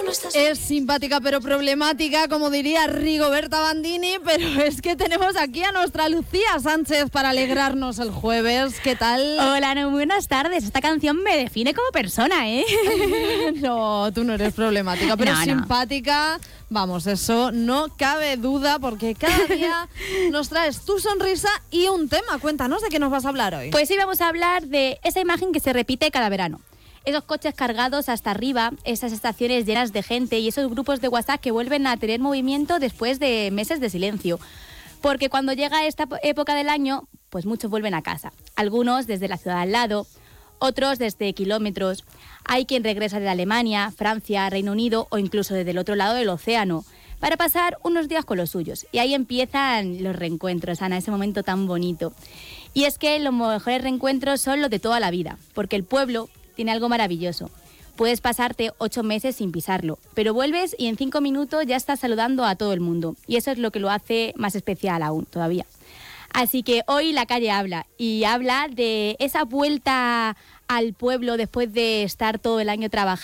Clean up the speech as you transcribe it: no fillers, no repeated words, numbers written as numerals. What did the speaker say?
Es simpática pero problemática, como diría Rigoberta Bandini, pero es que tenemos aquí a nuestra Lucía Sánchez para alegrarnos el jueves. ¿Qué tal? Hola, no, buenas tardes. Esta canción me define como persona, ¿eh? No, tú no eres problemática, pero No. simpática. Vamos, eso no cabe duda, porque cada día nos traes tu sonrisa y un tema. Cuéntanos de qué nos vas a hablar hoy. Pues sí, vamos a hablar de esa imagen que se repite cada verano. Esos coches cargados hasta arriba, esas estaciones llenas de gente y esos grupos de WhatsApp que vuelven a tener movimiento después de meses de silencio. Porque cuando llega esta época del año, pues muchos vuelven a casa. Algunos desde la ciudad al lado, otros desde kilómetros. Hay quien regresa de Alemania, Francia, Reino Unido o incluso desde el otro lado del océano para pasar unos días con los suyos. Y ahí empiezan los reencuentros, Ana, ese momento tan bonito. Y es que los mejores reencuentros son los de toda la vida, porque el pueblo tiene algo maravilloso. Puedes pasarte 8 meses sin pisarlo, pero vuelves y en 5 minutos ya estás saludando a todo el mundo. Y eso es lo que lo hace más especial aún, todavía. Así que hoy la calle habla, y habla de esa vuelta al pueblo después de estar todo el año trabajando.